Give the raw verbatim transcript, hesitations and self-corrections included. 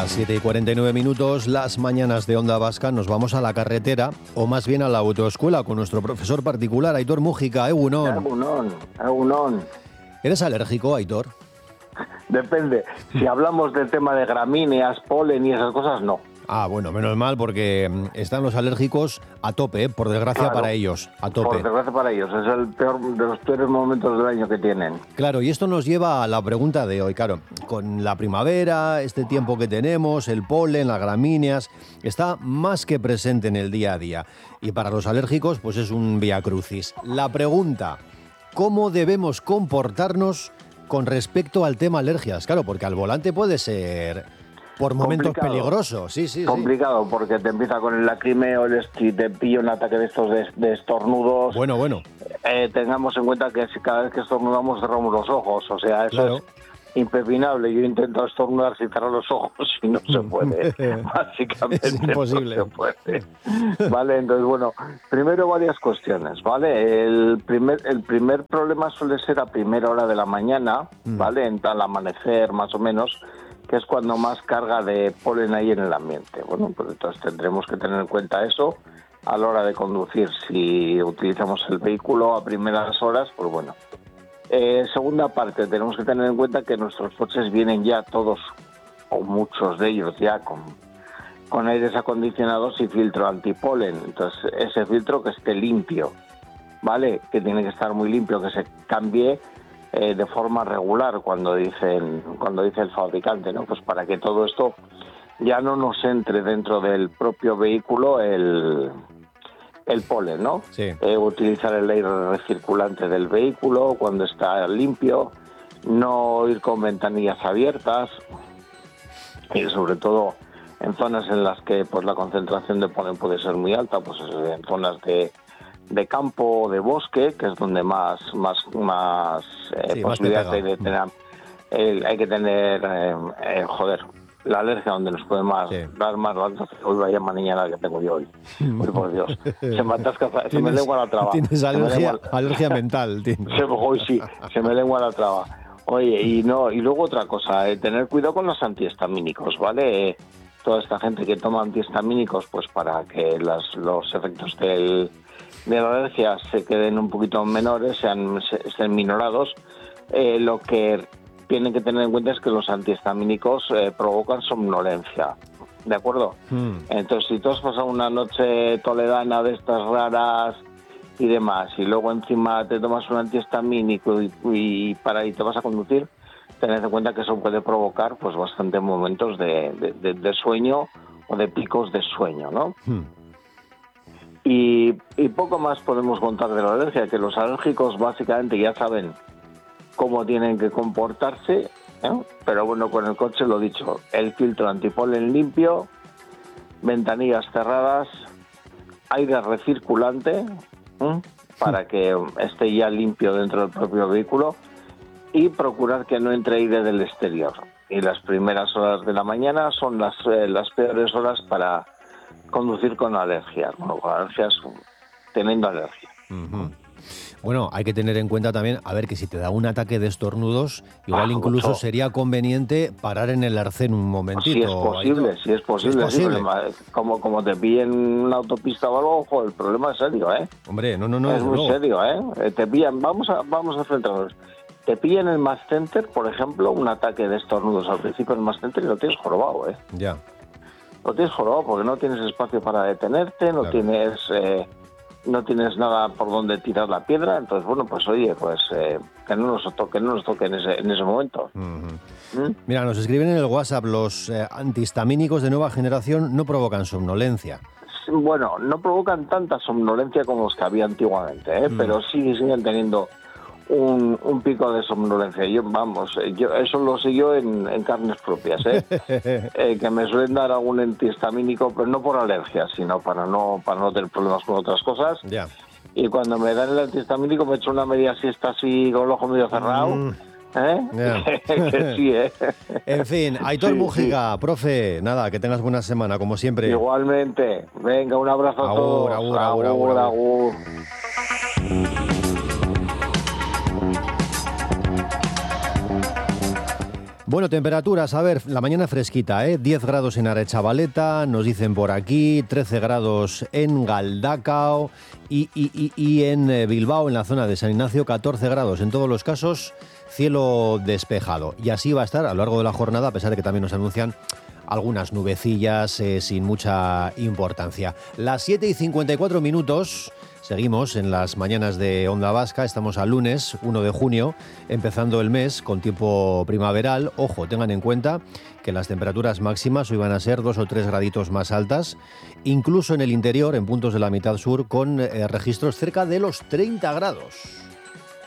Las siete y cuarenta y nueve minutos, las mañanas de Onda Vasca, nos vamos a la carretera, o más bien a la autoescuela, con nuestro profesor particular, Aitor Mújica. Egunon. Egunon, Egunon. ¿Eres alérgico, Aitor? Depende. Si hablamos del tema de gramíneas, polen y esas cosas, no. Ah, bueno, menos mal, porque están los alérgicos a tope, ¿eh? Por desgracia Claro, para ellos, a tope. Por desgracia para ellos, es el peor de los peores momentos del año que tienen. Claro, y esto nos lleva a la pregunta de hoy, claro, con la primavera, este tiempo que tenemos, el polen, las gramíneas, está más que presente en el día a día. Y para los alérgicos, pues es un vía crucis. La pregunta, ¿cómo debemos comportarnos con respecto al tema alergias? Claro, porque al volante puede ser... por momentos Complicado. peligrosos, sí, sí, Complicado, sí. porque te empieza con el lacrimeo, el esti- te pilla un ataque de estos de, de estornudos. Bueno, bueno. Eh, tengamos en cuenta que si cada vez que estornudamos cerramos los ojos, o sea, eso Claro. es impepinable. Yo intento estornudar sin cerrar los ojos y no se puede, básicamente. Es imposible. No se puede. Vale, entonces, bueno, primero varias cuestiones, ¿vale? El primer, el primer problema suele ser a primera hora de la mañana, Mm. ¿vale? En- Al amanecer, más o menos, que es cuando más carga de polen hay en el ambiente. Bueno, pues entonces tendremos que tener en cuenta eso a la hora de conducir. Si utilizamos el vehículo a primeras horas, pues bueno. Eh, segunda parte, tenemos que tener en cuenta que nuestros coches vienen ya todos, o muchos de ellos ya, con, con aires acondicionados y filtro antipolen. Entonces, ese filtro que esté limpio, ¿vale? Que tiene que estar muy limpio, que se cambie eh, de forma regular cuando dicen cuando dice el fabricante, ¿no? Pues para que todo esto ya no nos entre dentro del propio vehículo el, el polen, ¿no? Sí. Eh, utilizar el aire recirculante del vehículo cuando está limpio, no ir con ventanillas abiertas y sobre todo en zonas en las que pues la concentración de polen puede ser muy alta, pues en zonas de de campo o de bosque, que es donde más más más eh, Sí, más te posibilidades pega. hay de tener eh, hay que tener eh, eh, joder la alergia donde nos puede más Sí. dar más rato. Hoy vaya mañana que tengo yo hoy. Uy, por Dios, se me atasca, se me Tienes- lengua la traba. Tienes Se me alergia, lengua- alergia mental. tienes. se, hoy sí, se me lengua la traba. Oye, y no y luego otra cosa, eh, tener cuidado con los antihistamínicos, ¿vale? Eh, toda esta gente que toma antihistamínicos, pues para que las, los efectos del, de la alergia se queden un poquito menores, sean se- estén minorados, eh, lo que tienen que tener en cuenta es que los antihistamínicos eh, provocan somnolencia, ¿de acuerdo? Mm. Entonces, si tú has pasado una noche toledana de estas raras y demás, y luego encima te tomas un antihistamínico y, y para y te vas a conducir, tened en cuenta que eso puede provocar pues bastantes momentos de, de, de- de sueño o de picos de sueño, ¿no? Mm. Y, y poco más podemos contar de la alergia, que los alérgicos básicamente ya saben cómo tienen que comportarse, ¿eh? Pero bueno, con el coche lo dicho, el filtro antipolen limpio, ventanillas cerradas, aire recirculante, ¿eh? Para que esté ya limpio dentro del propio vehículo y procurar que no entre aire del exterior. Y las primeras horas de la mañana son las, eh, las peores horas para conducir con alergia, con alergias, teniendo alergia. Ujú. Bueno, hay que tener en cuenta también, a ver, que si te da un ataque de estornudos, igual Ah, incluso mucho. sería conveniente parar en el arcén un momentito. Si es posible, Aitor. si es posible, Si sí, es posible. pero como, como te pillen una autopista o algo, ojo, el problema es serio, ¿eh? Hombre, no, no, no. es desde muy luego. serio, ¿eh? Eh, Te pillan, vamos a, vamos a centrarnos. Te pillan en el Mass Center, por ejemplo, un ataque de estornudos al principio del Mass Center y lo tienes jorobado, ¿eh? Ya. Lo tienes jorobado porque no tienes espacio para detenerte, no Claro. tienes eh, no tienes nada por donde tirar la piedra, entonces bueno, pues oye, pues eh, que no nos toque, no nos toque en ese, en ese momento. Ujú. ¿Mm? Mira, nos escriben en el WhatsApp, los eh, antihistamínicos de nueva generación no provocan somnolencia. Bueno, no provocan tanta somnolencia como los que había antiguamente, ¿eh? Mm. Pero sí siguen teniendo un, un pico de somnolencia. Yo, vamos, eh, yo eso lo sé yo en, en carnes propias, ¿eh? Eh, que me suelen dar algún antihistamínico, pero no por alergia, sino para no para no tener problemas con otras cosas. Ya. Y cuando me dan el antihistamínico me echo una media siesta así con el ojo medio cerrado. Mm. ¿Eh? Ya. Que sí, ¿eh? En fin, Aitor Sí, Mújica, profe, nada, que tengas buena semana, como siempre. Igualmente. Venga, un abrazo a Agur, todos. agur, agur, agur, agur. Bueno, temperaturas, a ver, la mañana fresquita, ¿eh? diez grados en Arechavaleta, nos dicen por aquí, trece grados en Galdacao y, y, y, y en Bilbao, en la zona de San Ignacio, catorce grados. En todos los casos, cielo despejado. Y así va a estar a lo largo de la jornada, a pesar de que también nos anuncian algunas nubecillas eh, sin mucha importancia. Las siete y cincuenta y cuatro minutos... Seguimos en las mañanas de Onda Vasca, estamos al lunes uno de junio, empezando el mes con tiempo primaveral. Ojo, tengan en cuenta que las temperaturas máximas hoy van a ser dos o tres graditos más altas, incluso en el interior, en puntos de la mitad sur, con eh, registros cerca de los treinta grados.